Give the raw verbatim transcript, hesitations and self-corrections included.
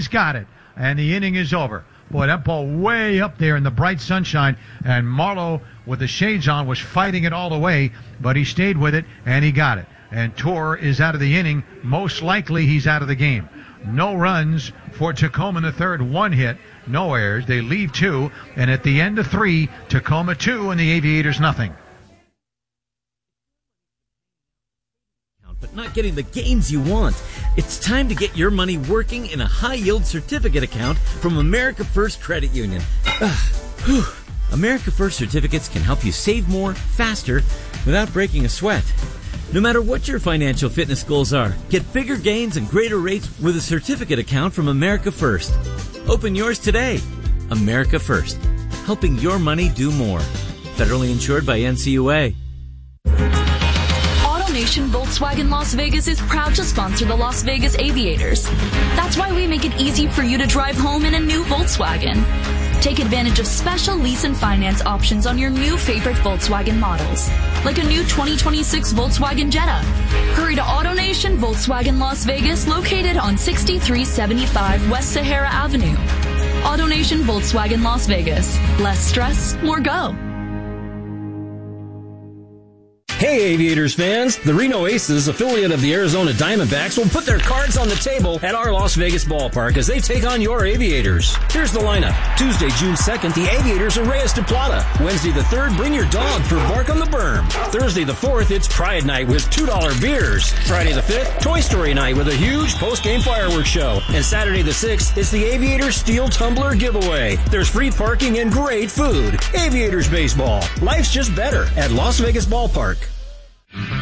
he's got it. And the inning is over. Boy, that ball way up there in the bright sunshine, and Marlowe, with the shades on, was fighting it all the way, but he stayed with it, and he got it. And Tor is out of the inning. Most likely he's out of the game. No runs for Tacoma in the third, one hit, no errors. They leave two, and at the end of three, Tacoma two and the Aviators nothing. But not getting the gains you want. It's time to get your money working in a high-yield certificate account from America First Credit Union. Ugh, America First certificates can help you save more, faster, without breaking a sweat. No matter what your financial fitness goals are, get bigger gains and greater rates with a certificate account from America First. Open yours today. America First, helping your money do more. Federally insured by N C U A. AutoNation Volkswagen Las Vegas is proud to sponsor the Las Vegas Aviators. That's why we make it easy for you to drive home in a new Volkswagen. Take advantage of special lease and finance options on your new favorite Volkswagen models, like a new twenty twenty-six Volkswagen Jetta. Hurry to AutoNation Volkswagen Las Vegas, located on sixty-three seventy-five West Sahara Avenue. AutoNation Volkswagen Las Vegas. Less stress, more go. Hey Aviators fans, the Reno Aces, affiliate of the Arizona Diamondbacks, will put their cards on the table at our Las Vegas ballpark as they take on your Aviators. Here's the lineup. Tuesday, June second, the Aviators are Reyes de Plata. Wednesday the third, bring your dog for Bark on the Berm. Thursday the fourth, it's Pride Night with two dollar beers. Friday the fifth, Toy Story Night with a huge post-game fireworks show. And Saturday the sixth, it's the Aviators Steel Tumbler giveaway. There's free parking and great food. Aviators baseball. Life's just better at Las Vegas Ballpark.